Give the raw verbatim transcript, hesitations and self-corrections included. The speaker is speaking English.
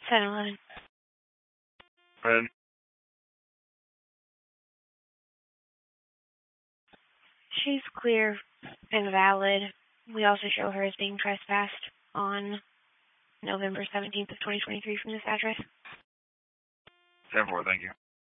seven eleven. Red. She's clear and valid. We also show her as being trespassed on November seventeenth of twenty twenty-three from this address. ten four, thank you.